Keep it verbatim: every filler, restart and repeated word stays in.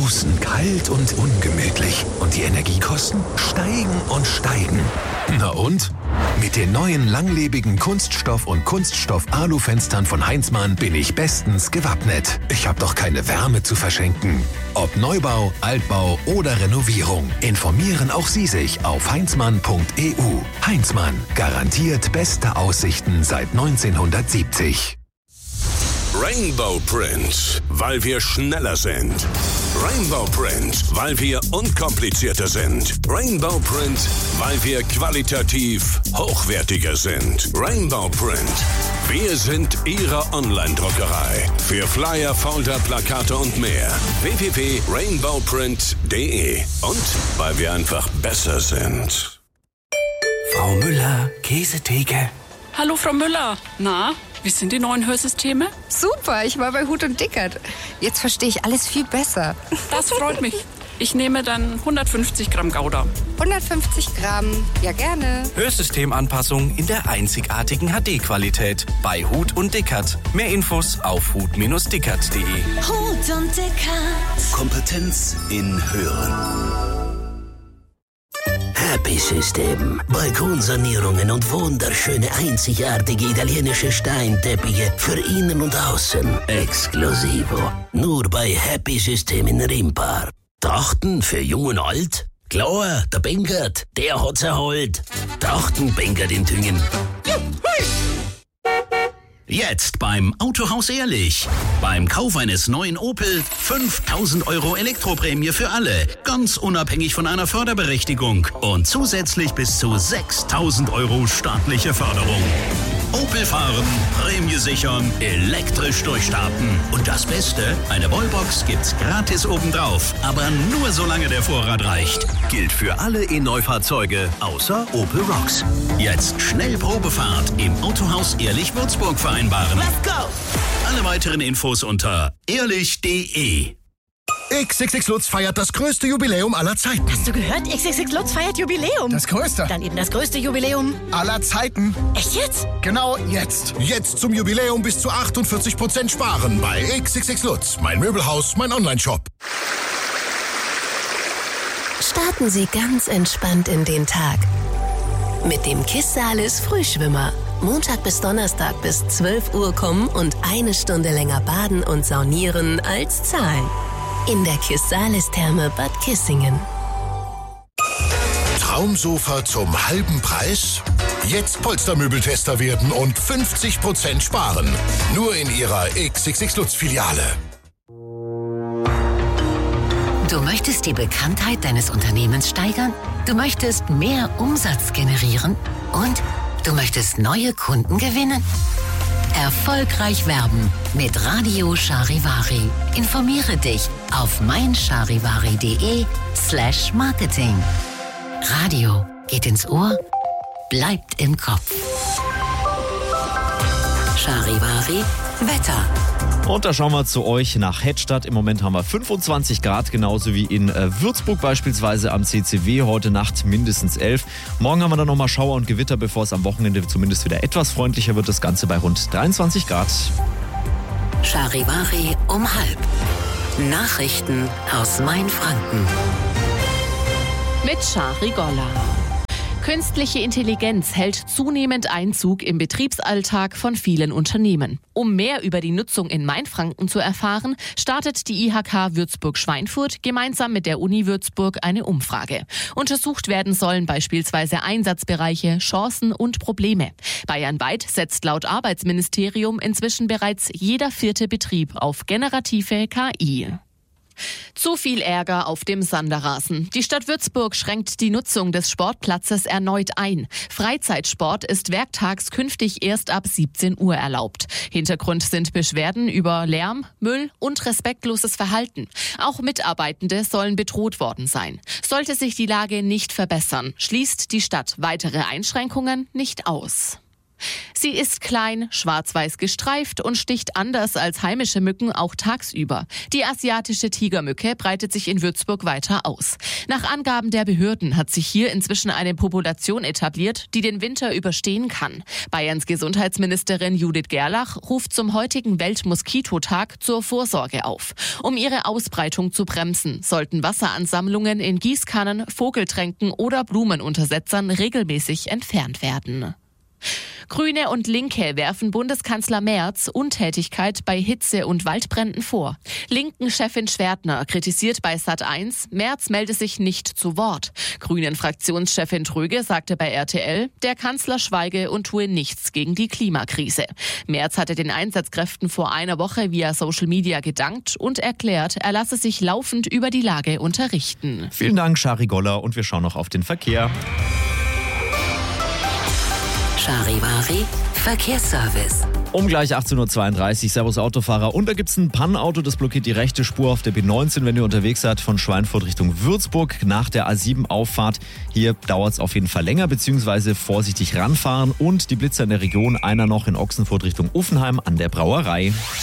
Draußen kalt und ungemütlich. Und die Energiekosten steigen und steigen. Na und? Mit den neuen langlebigen Kunststoff- und Kunststoff-Alufenstern von Heinzmann bin ich bestens gewappnet. Ich habe doch keine Wärme zu verschenken. Ob Neubau, Altbau oder Renovierung, informieren auch Sie sich auf heinzmann punkt e u. Heinzmann, garantiert beste Aussichten seit neunzehnhundertsiebzig. Rainbow Print, weil wir schneller sind. Rainbow Print, weil wir unkomplizierter sind. Rainbow Print, weil wir qualitativ hochwertiger sind. Rainbow Print, wir sind Ihre Online-Druckerei. Für Flyer, Folder, Plakate und mehr. w w w punkt rainbow print punkt d e. Und weil wir einfach besser sind. Frau Müller, Käsetheke. Hallo Frau Müller. Na, wie sind die neuen Hörsysteme? Super, ich war bei Huth und Dickert. Jetzt verstehe ich alles viel besser. Das freut mich. Ich nehme dann hundertfünfzig Gramm Gouda. hundertfünfzig Gramm, ja gerne. Hörsystemanpassung in der einzigartigen H D-Qualität bei Huth und Dickert. Mehr Infos auf huth Bindestrich dickert punkt d e. Huth und Dickert. Kompetenz in Hören. Happy System. Balkonsanierungen und wunderschöne, einzigartige italienische Steinteppiche für innen und außen. Exklusivo. Nur bei Happy System in Rimpar. Trachten für Jung und Alt? Klar, der Bengert, der hat's erholt. Trachten Bengert in Tüngen. Jetzt beim Autohaus Ehrlich. Beim Kauf eines neuen Opel fünftausend Euro Elektroprämie für alle. Ganz unabhängig von einer Förderberechtigung. Und zusätzlich bis zu sechstausend Euro staatliche Förderung. Opel fahren, Prämie sichern, elektrisch durchstarten. Und das Beste, eine Wallbox gibt's gratis obendrauf. Aber nur solange der Vorrat reicht. Gilt für alle E-Neufahrzeuge außer Opel Rocks. Jetzt schnell Probefahrt im Autohaus Ehrlich Würzburg vereinbaren. Let's go! Alle weiteren Infos unter ehrlich punkt d e. X X X Lutz feiert das größte Jubiläum aller Zeiten. Hast du gehört? X X X Lutz feiert Jubiläum. Das größte? Dann eben das größte Jubiläum aller Zeiten. Echt jetzt? Genau jetzt. Jetzt zum Jubiläum bis zu achtundvierzig Prozent sparen bei X X X Lutz. Mein Möbelhaus, mein Online-Shop. Starten Sie ganz entspannt in den Tag. Mit dem Kissalis Frühschwimmer. Montag bis Donnerstag bis zwölf Uhr kommen und eine Stunde länger baden und saunieren als zahlen. In der Kissalis-Therme Bad Kissingen. Traumsofa zum halben Preis? Jetzt Polstermöbeltester werden und fünfzig Prozent sparen. Nur in Ihrer X X X Lutz-Filiale. Du möchtest die Bekanntheit deines Unternehmens steigern? Du möchtest mehr Umsatz generieren? Und du möchtest neue Kunden gewinnen? Erfolgreich werben mit Radio Charivari. Informiere dich auf meincharivari.de slash Marketing. Radio geht ins Ohr, bleibt im Kopf. Charivari Wetter. Und da schauen wir zu euch nach Hedstadt. Im Moment haben wir fünfundzwanzig Grad, genauso wie in äh, Würzburg beispielsweise am C C W. Heute Nacht mindestens elf. Morgen haben wir dann nochmal Schauer und Gewitter, bevor es am Wochenende zumindest wieder etwas freundlicher wird. Das Ganze bei rund dreiundzwanzig Grad. Charivari um halb. Nachrichten aus Mainfranken. Mit Shari Golla. Künstliche Intelligenz hält zunehmend Einzug im Betriebsalltag von vielen Unternehmen. Um mehr über die Nutzung in Mainfranken zu erfahren, startet die I H K Würzburg-Schweinfurt gemeinsam mit der Uni Würzburg eine Umfrage. Untersucht werden sollen beispielsweise Einsatzbereiche, Chancen und Probleme. Bayernweit setzt laut Arbeitsministerium inzwischen bereits jeder vierte Betrieb auf generative K I. Zu viel Ärger auf dem Sanderrasen. Die Stadt Würzburg schränkt die Nutzung des Sportplatzes erneut ein. Freizeitsport ist werktags künftig erst ab siebzehn Uhr erlaubt. Hintergrund sind Beschwerden über Lärm, Müll und respektloses Verhalten. Auch Mitarbeitende sollen bedroht worden sein. Sollte sich die Lage nicht verbessern, schließt die Stadt weitere Einschränkungen nicht aus. Sie ist klein, schwarz-weiß gestreift und sticht anders als heimische Mücken auch tagsüber. Die asiatische Tigermücke breitet sich in Würzburg weiter aus. Nach Angaben der Behörden hat sich hier inzwischen eine Population etabliert, die den Winter überstehen kann. Bayerns Gesundheitsministerin Judith Gerlach ruft zum heutigen Weltmoskitotag zur Vorsorge auf. Um ihre Ausbreitung zu bremsen, sollten Wasseransammlungen in Gießkannen, Vogeltränken oder Blumenuntersetzern regelmäßig entfernt werden. Grüne und Linke werfen Bundeskanzler Merz Untätigkeit bei Hitze- und Waldbränden vor. Linken-Chefin Schwertner kritisiert bei Sat eins, Merz melde sich nicht zu Wort. Grünen-Fraktionschefin Tröge sagte bei R T L, der Kanzler schweige und tue nichts gegen die Klimakrise. Merz hatte den Einsatzkräften vor einer Woche via Social Media gedankt und erklärt, er lasse sich laufend über die Lage unterrichten. Vielen Dank, Shari Goller, und wir schauen noch auf den Verkehr. Charivari Verkehrsservice. Um gleich achtzehn Uhr zweiunddreißig, Servus Autofahrer. Und da gibt es ein Pannenauto, das blockiert die rechte Spur auf der B neunzehn, wenn ihr unterwegs seid von Schweinfurt Richtung Würzburg nach der A sieben Auffahrt. Hier dauert es auf jeden Fall länger, beziehungsweise vorsichtig ranfahren. Und die Blitzer in der Region, einer noch in Ochsenfurt Richtung Uffenheim an der Brauerei.